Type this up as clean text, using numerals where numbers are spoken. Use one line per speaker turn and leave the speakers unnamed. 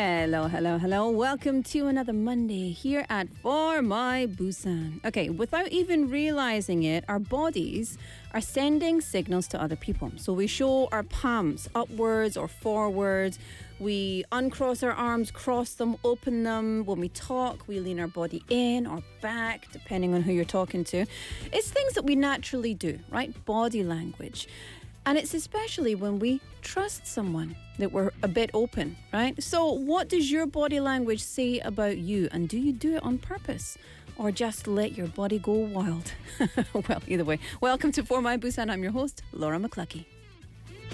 Hello, hello, hello. Welcome to another Monday here at For My Busan. Okay, without even realizing it, our bodies are sending signals to other people. So we show our palms upwards or forwards. We uncross our arms, cross them, open them. When we talk, we lean our body in or back, depending on who you're talking to. It's things that we naturally do, right? Body language. And it's especially when we trust someone that we're a bit open, right? So what does your body language say about you? And do you do it on purpose or just let your body go wild? Well, either way. Welcome to For My Busan. I'm your host, Laura McCluskey.